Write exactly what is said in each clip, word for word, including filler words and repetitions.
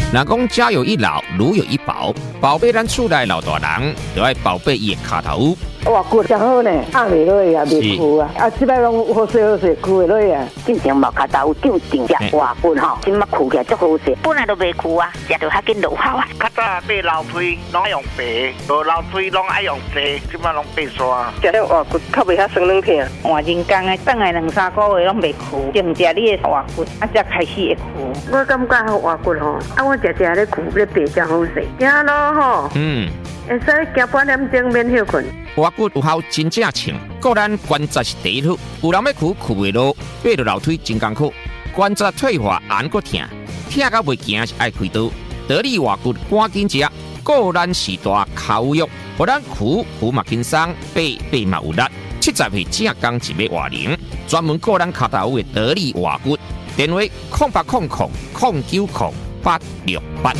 人讲家有一老，如有一宝，宝贝咱厝内老大人，就要宝贝伊的脚头。 哇，骨真好呢，压袂落去啊，袂枯啊，啊，即摆拢好势好势，枯袂落去啊。 进前毛脚头有长定只外骨吼，即马枯起来足好势，本来都袂枯啊，食着较紧落效啊。 较早买老水拢爱用白，无老水拢爱用细，即马拢白刷。 食了外骨较袂遐酸软片。 换人工的，等来两三个月拢袂枯，净食你的外骨，啊才开始会枯。 我感觉好外骨吼，啊我食食咧枯咧白真好势，行咯吼。 嗯。 会使行半点钟免休困。 外骨有效真正称，个咱关节是第一处，有人要哭哭袂落，爬落楼梯真艰苦，关节退化按搁疼，疼到袂行是爱开刀。得力外骨赶紧食，个咱时大口肉，互咱哭哭嘛轻松，爬爬嘛有力。七十岁正刚一要活龄，专门个咱脚头的得力外骨，电话空八空空空九空八六八。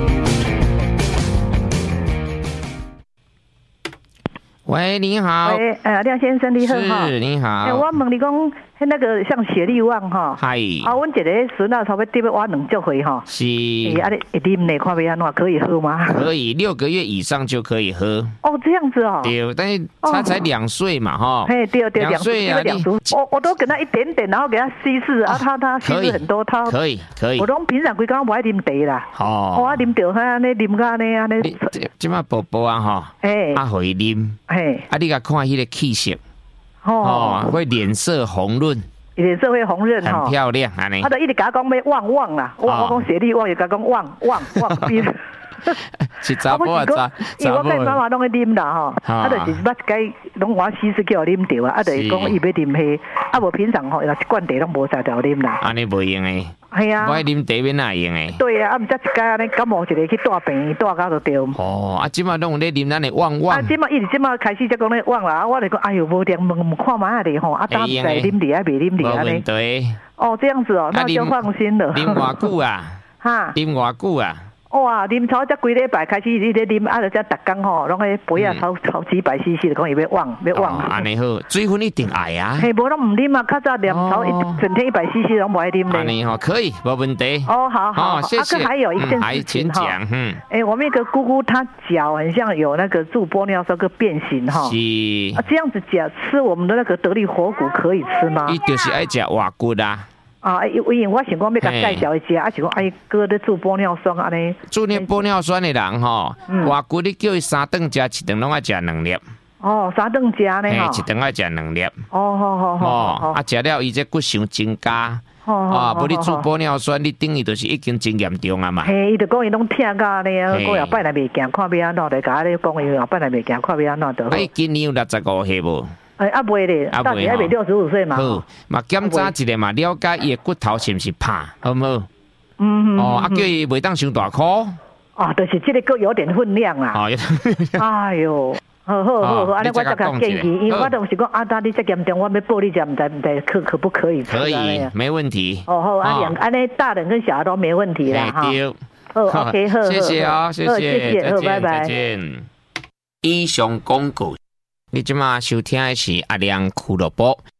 喂，你好。 喂，呃，廖先生你好哈。 是，你好。 哎、欸，我问你讲，那个像雪莉旺哈。 嗨。 啊，阮一个孙啊，差不多得要挖两足回哈。 是。 欸、啊，你一啉呢，看要安怎可以喝吗？ 可以，六个月以上就可以喝。 哦，这样子哦。 对，但是他才两岁嘛哈。 嘿、哦，对对， 两岁啊， 两岁。我我都给他一点点，然后给他稀释、哦、啊，他他稀释很多，他可以可以。 我拢平常规工不爱啉茶啦。 哦。 我啉着遐安尼啉个安尼安尼。 即马宝宝啊哈。哎。啊，互伊啉。哎。啊，你甲看迄个气色。哦。哦，会脸色红润。 脸色会红润哈。 很漂亮安尼。 他就一直甲我讲要旺旺啦，我我讲雪莉旺，又甲讲旺旺旺逼。 是查甫啊查， 因为我跟妈妈拢去啉啦吼，啊，就是捌该拢我稀释叫我啉着啊，啊，就是讲伊要啉迄，啊，无平常吼，若是罐茶拢无啥条啉啦。 安尼无用诶。 系啊。 我爱啉茶要哪用诶？ 对啊，啊，毋则一家安尼感冒一个去大病，大到就对。 哦，啊，即马拢有咧啉咱诶旺旺。 啊，即马伊直即马开始才讲咧旺啦，我就讲哎哟，无定问问看嘛咧吼，啊，当在啉伫啊，袂啉伫安尼。 对。 哦，这样子哦，那就放心了。 啉偌久啊？哈？啉偌久啊？ 哇！啉超才几礼拜开始你咧啉，啊，就才逐工吼，拢个杯啊超超几百 C C 的，讲伊要旺要旺。 安尼好，水分一定爱啊。 嘿，无拢唔啉啊，较早念超一整天一百 C C 拢无爱啉咧。 安尼吼可以，无问题。 哦，好好。 谢谢。 啊，还有一件事情哈， 嗯， 哎，我们一个姑姑她脚很像有那个助玻尿酸个变形哈。 是。 啊，这样子讲吃我们的那个得力活骨可以吃吗？ 伊就是爱食外骨啊。 啊，因为我想讲要甲介绍一下，啊是讲哎哥咧做玻尿酸安尼。 做咧玻尿酸的人吼，外骨你叫伊三顿食，一顿拢爱食两粒。 哦，三顿食呢吼。 一顿爱食两粒。 哦，好好好。 哦，啊食了伊这骨想增加。 哦啊，无你做玻尿酸，你等于就是已经真严重啊嘛。 嘿，伊就讲伊拢疼甲呢，讲后摆来袂行，看要安怎，就甲你讲伊后摆来袂行，看要安怎就好。 哎，今年有六十五岁无？ 哎，啊袂咧，到时还袂六十五岁嘛。 好，嘛检查一下嘛，了解伊的骨头是毋是怕，好唔好？ 嗯。 哦，啊叫伊袂当伤大颗。 啊，就是这个个有点分量啦。哦。哎呦，好好好好，安尼我再甲建议，因为我都是讲啊，当你这严重，我要报你食，唔知唔知可可不可以吃？ 可以，没问题。 哦好，啊两安尼大人跟小孩都没问题啦哈。 对。 好 ，OK， 好， 谢谢啊，谢谢， 谢谢，好，拜拜。 再见。以上广告。你即马收听的是阿亮俱乐部。